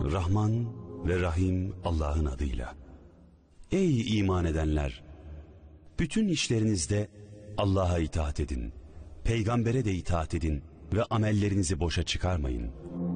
Rahman ve Rahim Allah'ın adıyla. Ey iman edenler! Bütün işlerinizde Allah'a itaat edin, peygambere de itaat edin ve amellerinizi boşa çıkarmayın.